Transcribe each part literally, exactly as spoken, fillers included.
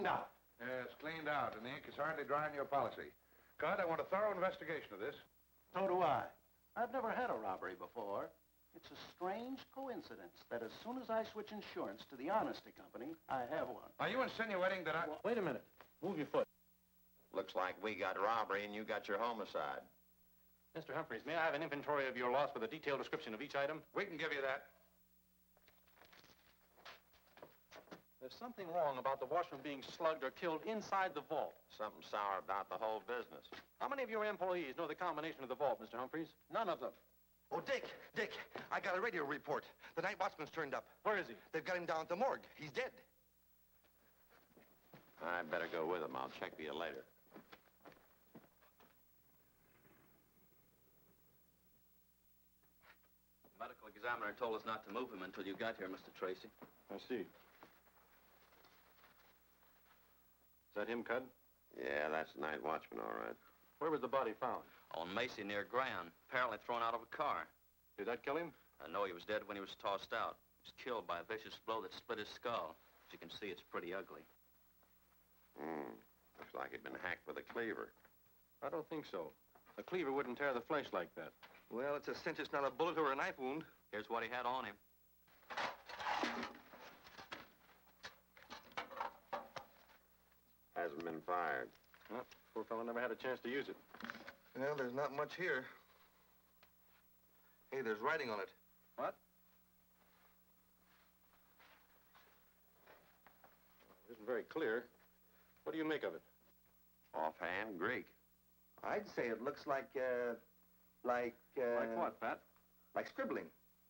cleaned out. Yes, cleaned out, and the ink is hardly dry on your policy. Cud, I want a thorough investigation of this. So do I. I've never had a robbery before. It's a strange coincidence that as soon as I switch insurance to the Honesty Company, I have one. Are you insinuating that I... Well, wait a minute. Move your foot. Looks like we got robbery and you got your homicide. Mister Humphreys, may I have an inventory of your loss with a detailed description of each item? We can give you that. There's something wrong about the washroom being slugged or killed inside the vault. Something sour about the whole business. How many of your employees know the combination of the vault, Mister Humphreys? None of them. Oh, Dick, Dick, I got a radio report. The night watchman's turned up. Where is he? They've got him down at the morgue. He's dead. I'd better go with him. I'll check with you later. The medical examiner told us not to move him until you got here, Mister Tracy. I see. Is that him, Cud? Yeah, that's the night watchman, all right. Where was the body found? On Macy near Grand, apparently thrown out of a car. Did that kill him? I know he was dead when he was tossed out. He was killed by a vicious blow that split his skull. As you can see, it's pretty ugly. Hmm. Looks like he'd been hacked with a cleaver. I don't think so. A cleaver wouldn't tear the flesh like that. Well, it's a cinch it's not a bullet or a knife wound. Here's what he had on him. Hasn't been fired. Well, poor fellow never had a chance to use it. Well, there's not much here. Hey, there's writing on it. What? It isn't very clear. What do you make of it? Offhand, Greek. I'd say it looks like, uh, like, uh... Like what, Pat? Like scribbling.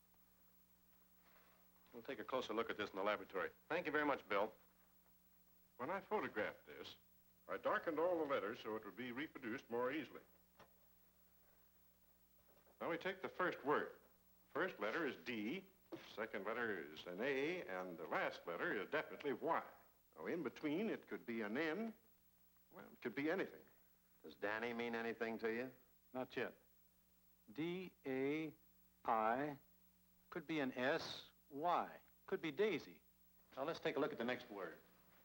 We'll take a closer look at this in the laboratory. Thank you very much, Bill. When I photographed this, I darkened all the letters so it would be reproduced more easily. Now we take the first word. First letter is D, second letter is an A, and the last letter is definitely Y. Now in between, it could be an N, well, it could be anything. Does Danny mean anything to you? Not yet. D A I could be an S Y. Could be Daisy. Now let's take a look at the next word.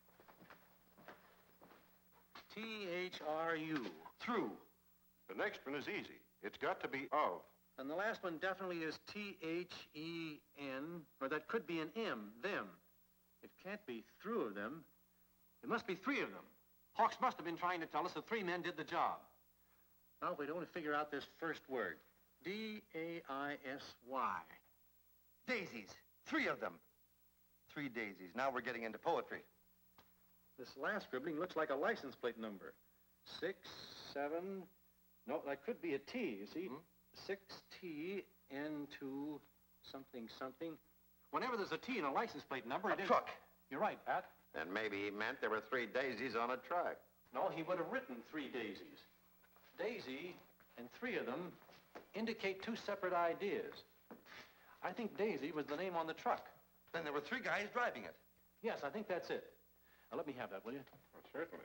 T H R U. Through. The next one is easy. It's got to be of. And the last one definitely is T H E N, or that could be an M, them. It can't be through of them. It must be three of them. Hawks must have been trying to tell us that three men did the job. Now, if we don't figure out this first word, D A I S Y. Daisies. Three of them. Three daisies. Now we're getting into poetry. This last scribbling looks like a license plate number. Six, seven, no, that could be a T, you see? Hmm? Six T N two something something. Whenever there's a T in a license plate number, A it is... truck. You're right, Pat. Then maybe he meant there were three daisies on a truck. No, he would have written three daisies. Daisy and three of them indicate two separate ideas. I think Daisy was the name on the truck. Then there were three guys driving it. Yes, I think that's it. Now, let me have that, will you? Well, certainly.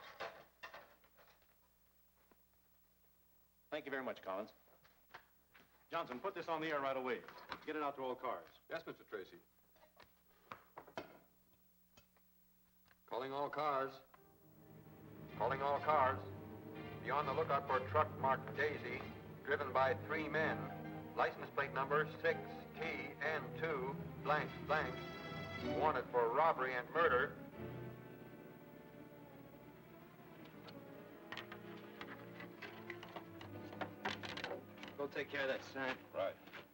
Thank you very much, Collins. Johnson, put this on the air right away. Get it out to all cars. Yes, Mister Tracy. Calling all cars. Calling all cars. Be on the lookout for a truck marked Daisy, driven by three men. License plate number six T N two blank blank. Wanted for robbery and murder. Go take care of that, Sam. Right.